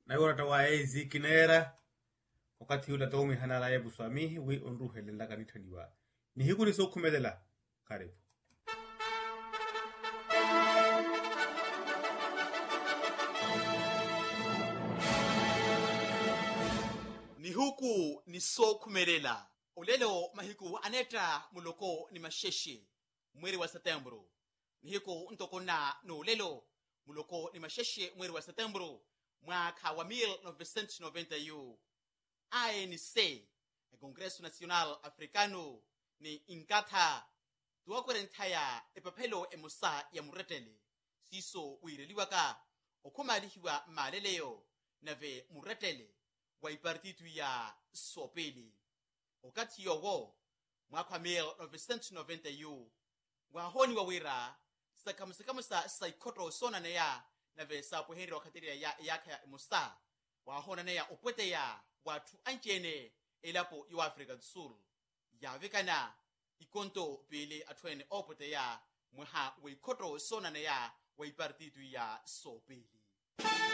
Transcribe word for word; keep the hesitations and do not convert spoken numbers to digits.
na yora tawa ezi kinera wakati ula taumi hanala ya buswamihi wi onruhe lelaka nitaniwa ni hiku ni sokumelela karibu. Ni huku ni sokumelela ulelo mahiku aneta muloko ni masheshe mweri wa Septembro. Ni hiku ntokona no ulelo muloko ni masheshe mweri wa Septembro mwaka wa mil novecentos e noventa e um. A N C, o Congresso Nacional Africano, ni Inkatha, tuwakorentaya epapelo emusa ya muretele, siso uireliwaka, okumalihiwa maleleo, nave muretele, wa ipartitu ya sopeli. Wakati yowo, mwaka mil novecentos e noventa e um, wahoni wawira, sakamusakamusa saikoto sona na ya, nave sapo henri wakatiria ya yaka emusa, wahona na ya opwete ya, watu anjene elapo yu Afrika do Sul ya vikana ikonto pele atwene opote ya mwaha weikoto sona na ya wa ipartitu ya sopeli.